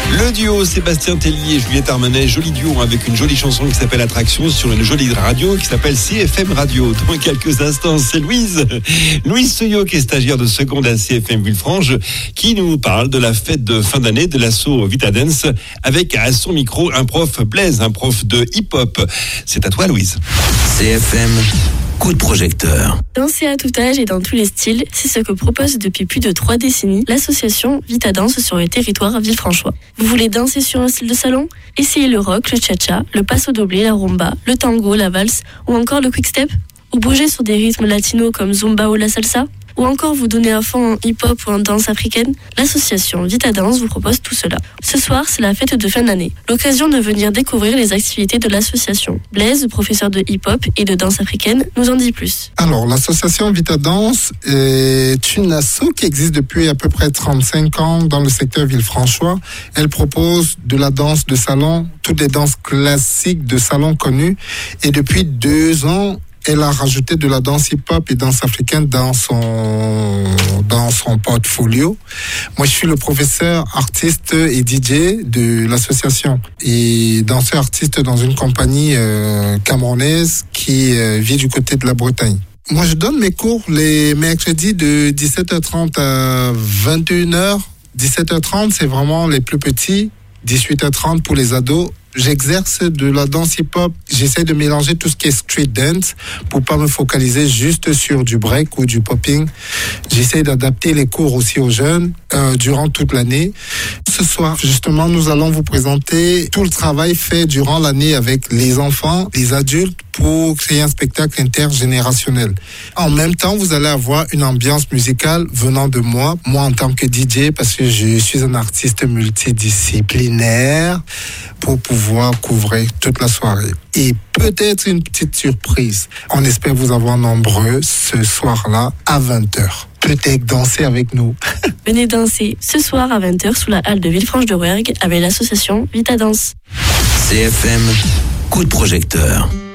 Le duo Sébastien Tellier et Juliette Armanet, joli duo avec une jolie chanson qui s'appelle Attraction sur une jolie radio qui s'appelle CFM Radio. Dans quelques instants, c'est Louise Seuillot qui est stagiaire de seconde à CFM Villefranche qui nous parle de la fête de fin d'année de l'asso Vitadance avec à son micro un prof Blaise, un prof de hip-hop. C'est à toi Louise. CFM. Coup de projecteur. Danser à tout âge et dans tous les styles, c'est ce que propose depuis plus de 3 décennies l'association Vitadance sur le territoire villefranchois. Vous voulez danser sur un style de salon ? Essayez le rock, le cha-cha, le passo doblé, la rumba, le tango, la valse ou encore le quick-step ? Ou bouger sur des rythmes latinos comme zumba ou la salsa ? Ou encore vous donner à fond en hip-hop ou en danse africaine, l'association Vitadance vous propose tout cela. Ce soir, c'est la fête de fin d'année. L'occasion de venir découvrir les activités de l'association. Blaise, professeur de hip-hop et de danse africaine, nous en dit plus. Alors, l'association Vitadance est une asso qui existe depuis à peu près 35 ans dans le secteur villefranchois. Elle propose de la danse de salon, toutes les danses classiques de salon connues. Et depuis 2 ans, elle a rajouté de la danse hip-hop et danse africaine dans son portfolio. Moi, je suis le professeur artiste et DJ de l'association et danseur artiste dans une compagnie camerounaise qui vit du côté de la Bretagne. Moi, je donne mes cours les mercredis de 17h30 à 21h. 17h30, c'est vraiment les plus petits. 18h30 pour les ados. J'exerce de la danse hip-hop. J'essaie de mélanger tout ce qui est street dance pour pas me focaliser juste sur du break ou du popping. J'essaie d'adapter les cours aussi aux jeunes durant toute l'année. Ce soir, justement, nous allons vous présenter tout le travail fait durant l'année avec les enfants, les adultes pour créer un spectacle intergénérationnel. En même temps, vous allez avoir une ambiance musicale venant de moi en tant que DJ, parce que je suis un artiste multidisciplinaire pour pouvoir couvrir toute la soirée. Et peut-être une petite surprise. On espère vous avoir nombreux ce soir-là à 20h. Peut-être danser avec nous. Venez danser ce soir à 20h sous la halle de Villefranche-de-Rouergue avec l'association Vitadance. CFM, coup de projecteur.